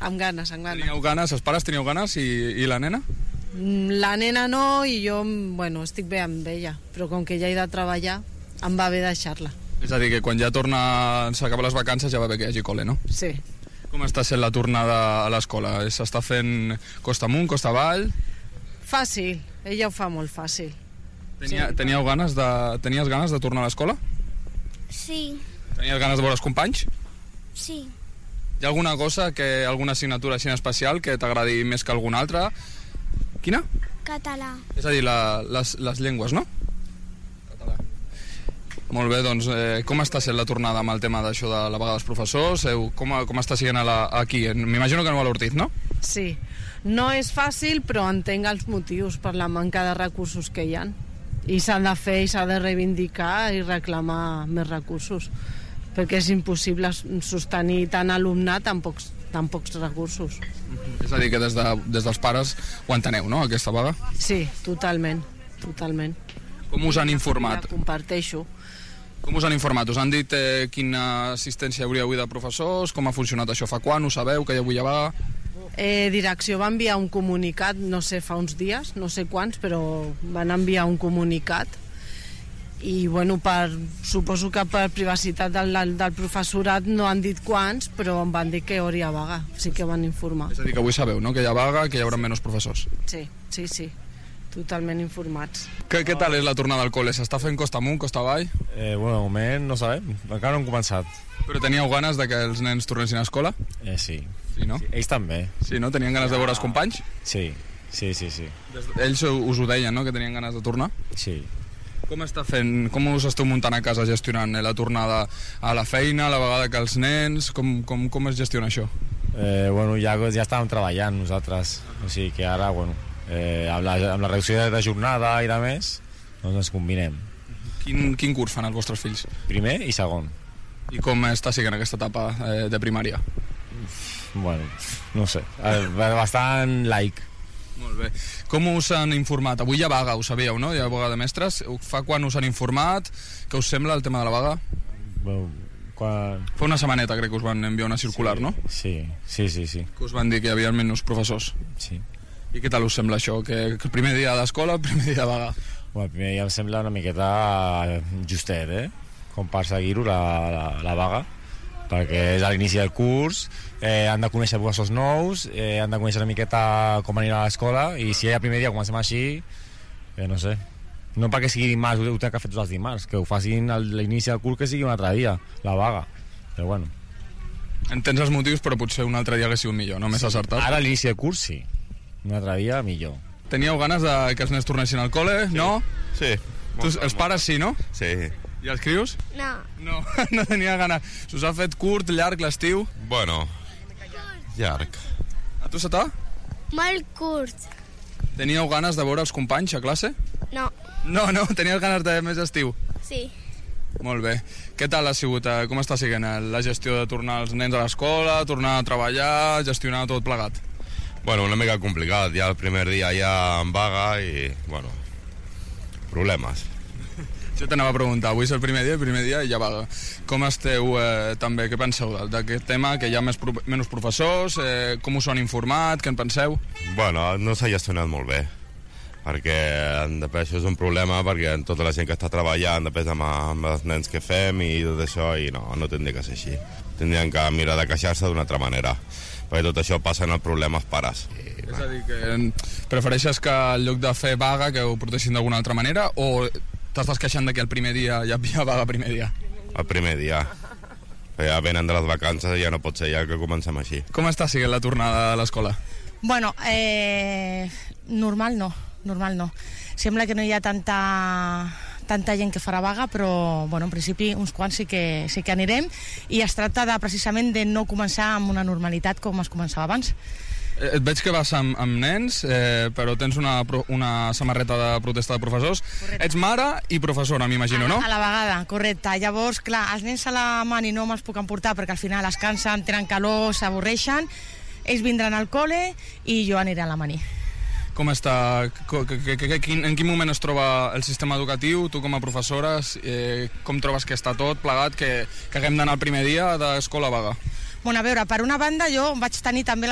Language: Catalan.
Amb ganes, amb ganes. Teníeu ganes, els pares teníeu ganes i la nena? La nena no, i jo, bueno, estic bé amb ella, però com que ja he de treballar, em va bé deixar-la. És a dir, que quan ja s'acaben les vacances ja va bé que hi hagi col·le, no? Sí. Com està sent la tornada a l'escola? S'està fent costa amunt, costa avall? Fàcil, ella ho fa molt fàcil. Tenies ganes de tornar a l'escola? Sí. Tenies ganes de veure els companys? Sí. Hi ha alguna cosa, alguna assignatura així en especial que t'agradi més que alguna altra? Quina? Català. És a dir, les llengües, no? Català. Molt bé, doncs, com està sent la tornada amb el tema d'això de la vaga dels professors? Com està sent aquí? M'imagino que no a l'Ortiz, no? Sí. No és fàcil, però entenc els motius per la manca de recursos que hi ha. I s'ha de fer i s'ha de reivindicar i reclamar més recursos, perquè és impossible sostenir tant alumnat amb pocs recursos. És a dir, que des dels pares ho enteneu, no, aquesta vaga? Sí, totalment. Com us han informat? La comparteixo. Com us han informat? Us han dit quina assistència hi hauria avui de professors? Com ha funcionat això? Fa quan? Ho sabeu, que hi ha avui vaga? Direcció va enviar un comunicat, no sé, fa uns dies, no sé quants, però van enviar un comunicat i, bueno, suposo que per privacitat del professorat no han dit quants, però em van dir que hi hauria vaga, sí que van informar. És a dir, que avui sabeu, no?, que hi ha vaga, que hi haurà menys professors. Sí, totalment informats. Què tal és la tornada al col·le? S'està fent costa amunt, costa avall? Bueno, de moment no sabem, encara no hem començat. Però teníeu ganes de que els nens tornessin a escola? Sí. Sí, no? Sí, ells també. Sí, no? Tenien ganes de veure els companys? Sí. Ells us ho deien, no?, que tenien ganes de tornar? Sí. Com us esteu muntant a casa gestionant la tornada a la feina, la vegada que els nens, com es gestiona això? Bueno, ja estàvem treballant nosaltres, o sigui que ara, bueno, amb la reducció de jornada i de més, doncs ens combinem. Quin curs fan els vostres fills? Primer i segon. I com està sent aquesta etapa de primària? Bueno, no sé, bastant laic. Molt bé. Com us han informat? Avui hi ha vaga, ho sabíeu, no? Hi ha vaga de mestres. Fa quan us han informat? Què us sembla el tema de la vaga? Bueno, Fa una setmaneta crec que us van enviar una circular, no? Sí. Que us van dir que hi havia menys professors. Sí. I què tal us sembla això? Que el primer dia d'escola, el primer dia de vaga? Bueno, el primer dia em sembla una miqueta justet, com per seguir-ho, la vaga, perquè és a l'inici del curs, han de conèixer professors nous, han de conèixer una miqueta com anirà a l'escola, i si el primer dia comencem així, no sé, no perquè sigui dimarts, ho tenen que fer tots els dimarts, que ho facin a l'inici del curs, que sigui un altre dia, la vaga, però bueno. Entens els motius, però potser un altre dia hagués sigut millor, no més acertat? Ara a l'inici del curs sí, un altre dia millor. Teníeu ganes de que els nens tornessin al col·le, no? Sí. Els pares sí, no? Sí. I els crios? No. No tenia ganes. S'us ha fet curt, llarg, l'estiu? Bueno, llarg. A tu se t'ha? Molt curt. Teníeu ganes de veure els companys a classe? No. No, tenies ganes de més estiu? Sí. Molt bé. Què tal ha sigut, com està sent la gestió de tornar els nens a l'escola, tornar a treballar, gestionar tot plegat? Bueno, una mica complicat. Ja el primer dia ja en vaga i, bueno, problemes. Això t'anava a preguntar, avui és el primer dia i ja vaga. Com esteu també, què penseu d'aquest tema, que hi ha menys professors, com us ho han informat, què en penseu? Bueno, no s'ha gestionat molt bé, perquè després això és un problema, perquè tota la gent que està treballant després amb els nens que fem i tot això, i no tindria que ser així. Tindrien que mirar de queixar-se d'una altra manera, perquè tot això passa en el problema als pares. És a dir, que prefereixes que en lloc de fer vaga que ho portessin d'alguna altra manera, o t'estàs queixant que el primer dia ja havia vaga primer dia? El primer dia. Ja venen de les vacances i ja no pot ser ja que comencem així. Com està sent la tornada a l'escola? Bueno, normal no. Sembla que no hi ha tanta gent que farà vaga, però bueno, en principi uns quants sí que anirem, i es tracta precisament de no començar amb una normalitat com es començava abans. Et veig que vas amb nens, però tens una samarreta de protesta de professors. Correcte. Ets mare i professora, m'imagino, no? A la vegada, correcte. Llavors, clar, els nens a la mani no me'ls puc emportar perquè al final es cansen, tenen calor, s'avorreixen. Ells vindran al col·le i jo aniré a la mani. Com està? En quin moment es troba el sistema educatiu? Tu com a professora, com trobes que està tot plegat, que haguem d'anar el primer dia d'escola vaga? Bueno, a veure, per una banda jo vaig tenir també